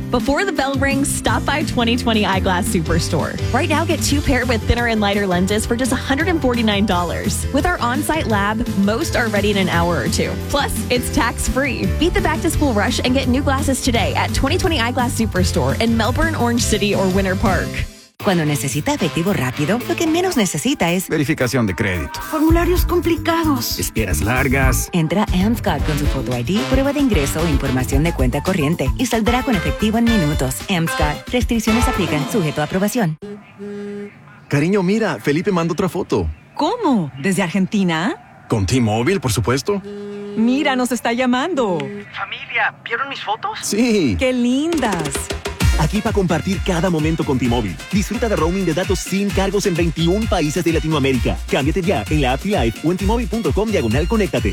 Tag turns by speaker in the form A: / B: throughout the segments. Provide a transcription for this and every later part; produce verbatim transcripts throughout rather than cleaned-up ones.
A: Before the bell rings, stop by twenty twenty Eyeglass Superstore. Right now, get two paired with thinner and lighter lenses for just one hundred forty-nine dollars. With our on-site lab, most are ready in an hour or two. Plus, it's tax-free. Beat the back-to-school rush and get new glasses today at twenty twenty Eyeglass Superstore in Melbourne, Orange City, or Winter Park.
B: Cuando necesita efectivo rápido, lo que menos necesita es
C: verificación de crédito,
D: formularios complicados,
C: esperas largas.
B: Entra a AmScot con su Photo I D, prueba de ingreso o información de cuenta corriente y saldrá con efectivo en minutos. AmScot. Restricciones aplican. Sujeto a aprobación.
E: Cariño, mira, Felipe manda otra foto.
D: ¿Cómo? ¿Desde Argentina?
E: Con T-Mobile, por supuesto.
D: Mira, nos está llamando.
F: Familia, ¿vieron mis fotos?
E: Sí.
D: ¡Qué lindas!
G: Aquí para compartir cada momento con T-Mobile. Disfruta de roaming de datos sin cargos en veintiún países de Latinoamérica. Cámbiate ya en la app T-Life o en T-Mobile.com diagonal conéctate.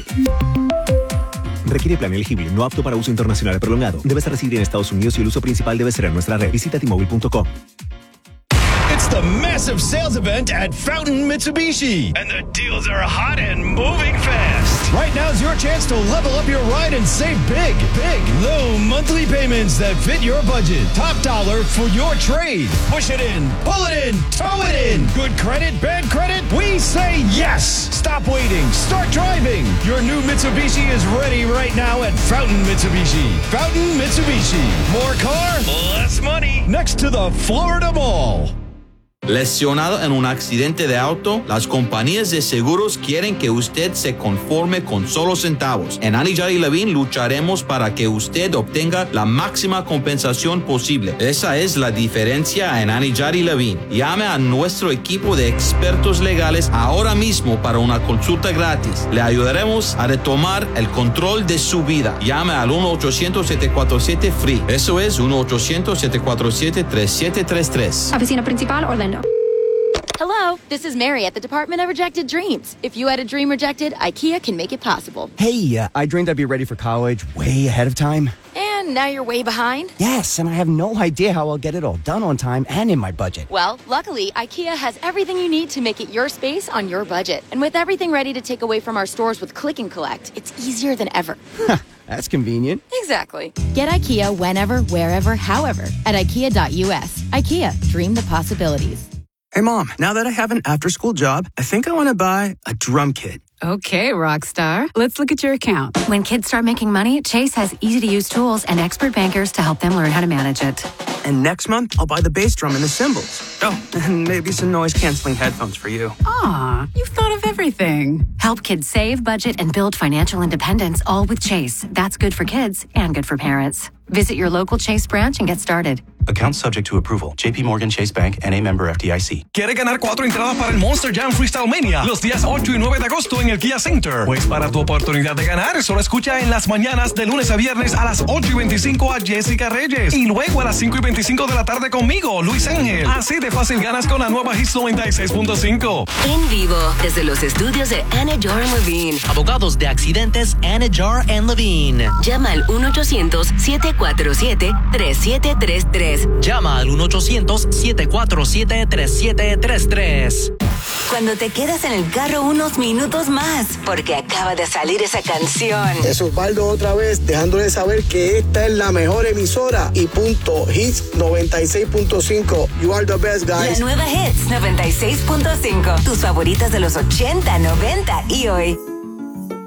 G: Requiere plan elegible, no apto para uso internacional prolongado. Debes residir en Estados Unidos y el uso principal debe ser en nuestra red. Visita T Mobile punto com.
H: It's the massive sales event at Fountain Mitsubishi. And the deals are hot and moving fast. Right now's your chance to level up your ride and save big, big, low monthly payments that fit your budget. Top dollar for your trade. Push it in, pull it in, tow it in. Good credit, bad credit? We say yes. Stop waiting. Start driving. Your new Mitsubishi is ready right now at Fountain Mitsubishi. Fountain Mitsubishi. More car, less money. Next to the Florida Mall.
I: Lesionado en un accidente de auto, las compañías de seguros quieren que usted se conforme con solo centavos. En Anidjar y Levine lucharemos para que usted obtenga la máxima compensación posible. Esa es la diferencia en Anidjar y Levine. Llame a nuestro equipo de expertos legales ahora mismo para una consulta gratis. Le ayudaremos a retomar el control de su vida. Llame al uno ochocientos siete cuatro siete F R E E. Eso es uno ochocientos siete cuatro siete tres siete tres tres.
J: Oficina principal, Orlando.
K: Hello, this is Mary at the Department of Rejected Dreams. If you had a dream rejected, IKEA can make it possible.
L: Hey, uh, I dreamed I'd be ready for college way ahead of time.
K: And now you're way behind?
L: Yes, and I have no idea how I'll get it all done on time and in my budget.
K: Well, luckily, IKEA has everything you need to make it your space on your budget. And with everything ready to take away from our stores with Click and Collect, it's easier than ever.
L: That's convenient.
K: Exactly. Get IKEA whenever, wherever, however at IKEA dot U S. IKEA, dream the possibilities.
M: Hey, Mom, now that I have an after-school job, I think I want to buy a drum kit.
N: Okay, Rockstar. Let's look at your account.
O: When kids start making money, Chase has easy-to-use tools and expert bankers to help them learn how to manage it.
M: And next month, I'll buy the bass drum and the cymbals. Oh, and maybe some noise-canceling headphones for you.
N: Aw, you've thought of everything.
O: Help kids save, budget, and build financial independence, all with Chase. That's good for kids and good for parents. Visit your local Chase branch and get started.
P: Account subject to approval. J P Morgan Chase Bank N A member F D I C.
Q: ¿Quiere ganar cuatro entradas para el Monster Jam Freestyle Mania los días ocho y nueve de agosto en el Kia Center? Pues para tu oportunidad de ganar, solo escucha en las mañanas de lunes a viernes a las ocho y veinticinco a Jessica Reyes y luego a las cinco y veinticinco de la tarde conmigo, Luis Ángel. Así de fácil ganas con la nueva Hits noventa y seis punto cinco.
R: En vivo, desde los estudios de Anidjar and Levine.
S: Abogados de accidentes Anidjar and Levine.
R: Llama al uno ochocientos siete cuatro siete tres siete tres tres.
S: Llama al uno ochocientos siete cuatro siete tres siete tres tres.
B: Cuando te quedas en el carro unos minutos más, porque acaba de salir esa canción.
T: Es Osvaldo otra vez, dejándole saber que esta es la mejor emisora y punto. Hits noventa y seis punto cinco. You are the best, guys.
B: La nueva Hits noventa y seis punto cinco. Tus favoritas de los ochenta, noventa y hoy.